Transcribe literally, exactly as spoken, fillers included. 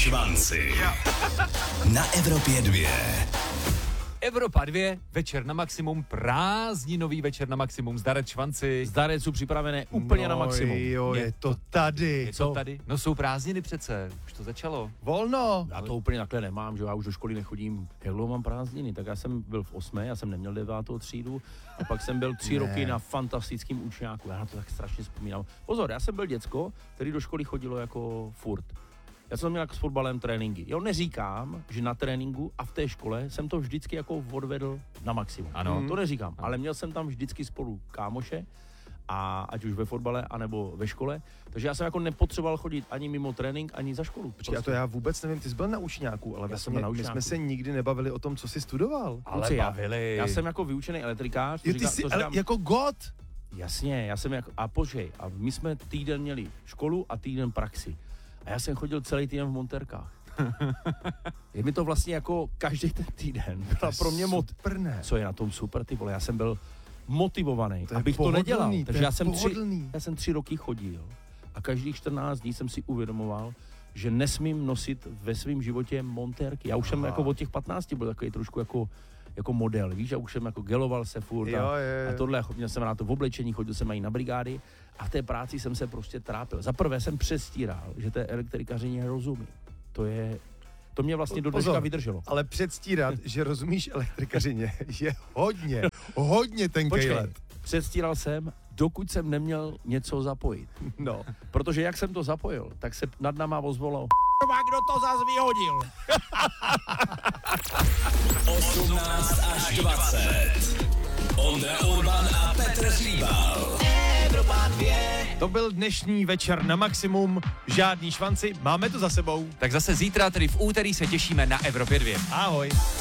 švanci. Na Evropě dvě. Evropa dvě, večer na maximum, prázdninový večer na maximum, zdarec švanci. Zdarec jsou připravené úplně no na maximum. Jo, je to tady. Je to tady? No jsou prázdniny přece, už to začalo. Volno. Já to úplně takhle nemám, že já už do školy nechodím. Jak dlouho mám prázdniny? Tak já jsem byl v osmé, já jsem neměl devátou třídu a pak jsem byl tři Ne. roky na fantastickém učňáku. Já na to tak strašně vzpomínám. Pozor, já jsem byl děcko, který do školy chodilo jako furt. Já jsem měl jako s fotbalem tréninky. Jo, neříkám, že na tréninku a v té škole jsem to vždycky jako odvedl na maximum. Ano. To neříkám, ale měl jsem tam vždycky spolu kámoše, a ať už ve fotbale, anebo ve škole. Takže já jsem jako nepotřeboval chodit ani mimo trénink, ani za školu. Počkej, a to já vůbec nevím, ty jsi byl na učňáku, ale Já vlastně jsem byl na my učňáku. jsme se nikdy nebavili o tom, co jsi studoval. Ale Kluci, já- bavili. Já jsem jako vyučený elektrikář. to Jo, ty říkám- jsi, to ale říkám- jako god. Jasně, já jsem jako, a počkej, a my jsme týden měli školu a týden praxi. A já jsem chodil celý týden v montérkách. Je mi to vlastně jako každý ten týden. Byla pro mě mot... Super, ne? Co je na tom super, ty vole, já jsem byl motivovaný, To je abych to pohodlný, nedělal. to Takže je já jsem, tři, pohodlný. já jsem tři roky chodil a každých čtrnáct dní jsem si uvědomoval, že nesmím nosit ve svém životě montérky. Já už jsem Aha. jako od těch patnácti byl takový trošku jako, jako model, víš, já už jsem jako geloval se furt Jo, a, je, je. a tohle, měl jsem rád to v oblečení, chodil jsem i na brigády a v té práci jsem se prostě trápil. Za prvé jsem přestíral, že té elektrikařině rozumím. To je, to mě vlastně do dneška Pozor, vydrželo. Ale předstírat, že rozumíš elektrikařině, je hodně, hodně tenkej Počkej, let. předstíral jsem, dokud jsem neměl něco zapojit. No. Protože jak jsem to zapojil, tak se nad náma ozvalo, kdo to zas vyhodil? osmnáct až dvacet. Ondra Urban a Petr Hříbal. Evropa dvě. To byl dnešní večer na maximum, žádný švanci, máme to za sebou. Tak zase zítra, tedy v úterý, se těšíme na Evropě dvě. Ahoj.